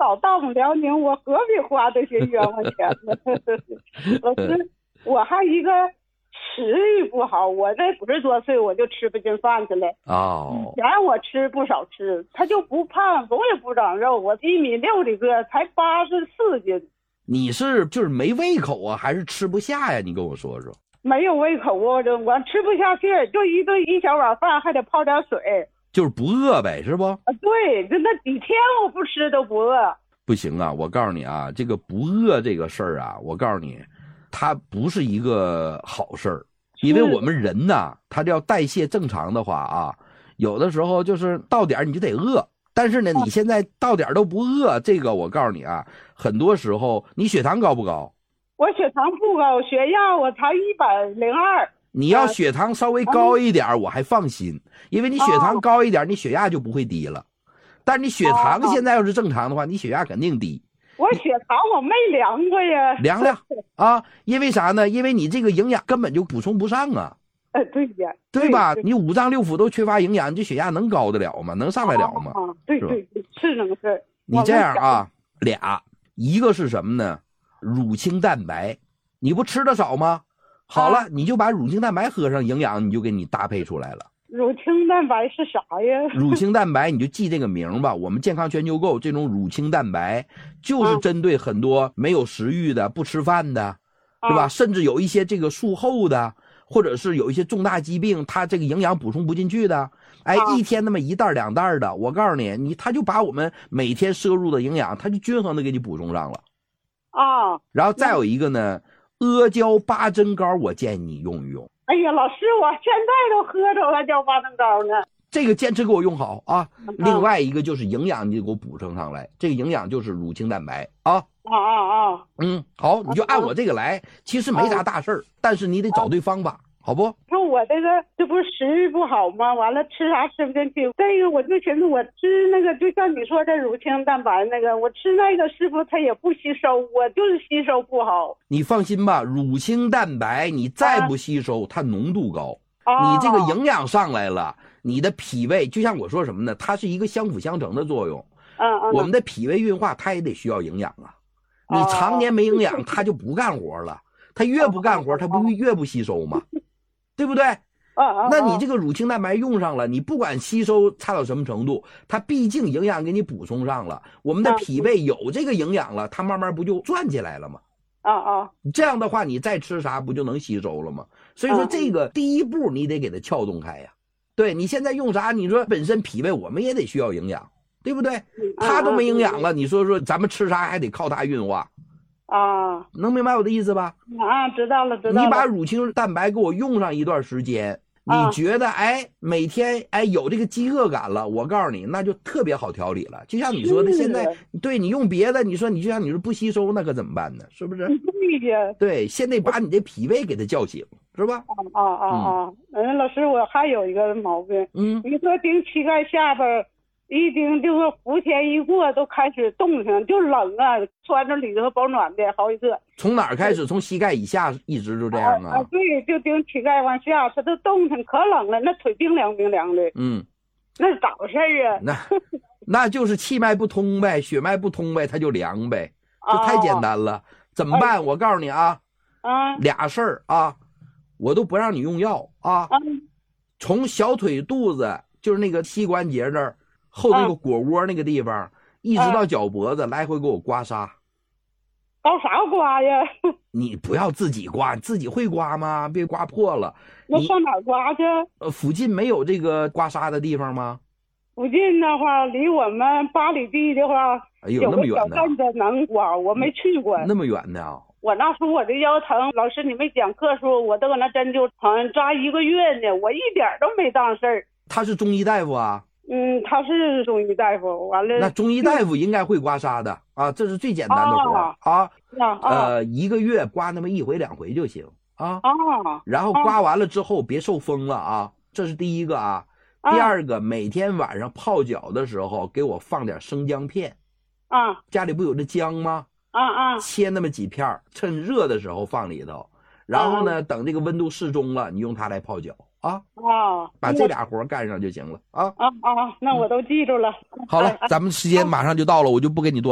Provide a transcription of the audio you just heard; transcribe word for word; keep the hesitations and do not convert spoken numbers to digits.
早到不辽宁，我何必花这些冤枉钱呢？老师，我还一个食欲不好，我这五十多岁我就吃不进饭去了。 哦， 以前我吃不少吃，他就不胖，总也不长肉。我一米六的个，才八十四斤。 你是就是没胃口啊，还是吃不下呀？你跟我说说。 没有胃口啊，这我吃不下去，就一顿一小碗饭，还得泡点水。 就是不饿呗，是不？ 啊，对，就那几天我不吃都不饿。 不行啊，我告诉你啊，这个不饿这个事儿啊，我告诉你，它不是一个好事儿，因为我们人呐，他要代谢正常的话啊，有的时候就是到点你就得饿，但是呢，你现在到点都不饿，这个我告诉你啊，很多时候你血糖高不高？ 我血糖不高，血压我才一百零二。 你要血糖稍微高一点，我还放心，因为你血糖高一点，你血压就不会低了。但是你血糖现在要是正常的话，你血压肯定低。 我血糖我没量过呀。 量量啊，因为啥呢？因为你这个营养根本就补充不上啊。 哎，对呀， 对吧？你五脏六腑都缺乏营养，你这血压能高得了吗？能上来了吗？ 啊，对对，是那个事儿。 你这样啊，俩，一个是什么呢？乳清蛋白，你不吃的少吗？好了，你就把乳清蛋白喝上，营养你就给你搭配出来了。 乳清蛋白是啥呀？ 乳清蛋白你就记这个名吧。我们健康全球购这种乳清蛋白，就是针对很多没有食欲的、不吃饭的，是吧？甚至有一些这个术后的，或者是有一些重大疾病，它这个营养补充不进去的，哎，一天那么一袋两袋的，我告诉你，你他就把我们每天摄入的营养，他就均衡的给你补充上了。 啊， 然后再有一个呢，阿胶八珍膏，我建议你用一用。 哎呀，老师，我现在都喝着阿胶八珍膏呢。 这个坚持给我用好啊！另外一个就是营养，你给我补充上来。这个营养就是乳清蛋白啊！ 啊啊啊！ 嗯，好，你就按我这个来。其实没啥大事儿，但是你得找对方法，好不？ 说我这个这不是食欲不好吗？完了吃啥吃不进去。这个我就寻思，我吃那个就像你说的乳清蛋白那个，我吃那个是不是它也不吸收？我就是吸收不好。 你放心吧，乳清蛋白你再不吸收，它浓度高。 啊、 你这个营养上来了，你的脾胃就像我说什么呢？它是一个相辅相成的作用。 嗯嗯。 我们的脾胃运化它也得需要营养啊。你常年没营养，它就不干活了。它越不干活，它不越不吸收吗？对不对？那你这个乳清蛋白用上了，你不管吸收差到什么程度，它毕竟营养给你补充上了，我们的脾胃有这个营养了，它慢慢不就转起来了吗？ 啊啊！ 这样的话，你再吃啥不就能吸收了吗？所以说这个第一步你得给它撬动开呀。对，你现在用啥？你说本身脾胃我们也得需要营养，对不对？它都没营养了，你说说咱们吃啥还得靠它运化。 啊， 能明白我的意思吧？ 啊，知道了，知道了。 你把乳清蛋白给我用上一段时间，你觉得哎每天哎有这个饥饿感了，我告诉你那就特别好调理了。就像你说的，现在对你用别的，你说你就像你说不吸收，那可怎么办呢？是不是？ 对呀。 对，先得把你这脾胃给它叫醒，是吧？ 啊啊啊！嗯，老师，我还有一个毛病， 嗯， 你说顶膝盖下边。一顶就是伏天一过都开始冻上，就冷啊，穿着里头保暖的好几个。 从哪儿开始？从膝盖以下一直就这样啊？ 啊，对，就顶膝盖往下，它都冻上，可冷了，那腿冰凉冰凉的。 嗯， 那是咋回事啊？ 那那就是气脉不通呗，血脉不通呗，它就凉呗，这太简单了。哦、怎么办？我告诉你啊， 啊， 俩事儿啊，我都不让你用药啊。啊从小腿肚子，就是那个膝关节这儿。后那个腘窝那个地方，啊、一直到脚脖子，来回给我刮痧。 搞啥刮呀？ 你不要自己刮，自己会刮吗？别刮破了。 那上哪儿刮去？ 呃，附近没有这个刮痧的地方吗？ 附近的话，离我们八里地的话， 哎呦，那么远呢？ 有个能刮，我没去过。 那么远呢？ 我那时候我这腰疼，老师你没讲课说，我都搁那针灸疼扎一个月呢，我一点都没当事儿。 他是中医大夫啊？ 嗯，他是中医大夫，完了。 那中医大夫应该会刮痧的啊，这是最简单的活啊。啊, 啊呃，一个月刮那么一回两回就行啊。啊。然后刮完了之后别受风了啊，这是第一个啊。第二个，每天晚上泡脚的时候给我放点生姜片。啊。家里不有这姜吗？啊啊。切那么几片，趁热的时候放里头，然后呢，等这个温度适中了，你用它来泡脚。啊啊！把这俩活干上就行了啊！ 啊啊！那我都记住了。 好了，咱们时间马上就到了，我就不跟你多。